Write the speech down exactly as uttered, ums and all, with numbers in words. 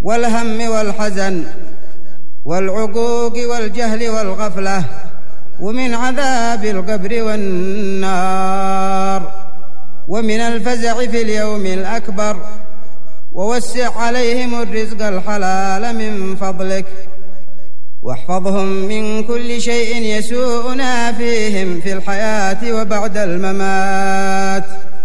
والهم والحزن والعقوق والجهل والغفلة، ومن عذاب القبر والنار، ومن الفزع في اليوم الأكبر. ووسع عليهم الرزق الحلال من فضلك، واحفظهم من كل شيء يسوءنا فيهم في الحياة وبعد الممات.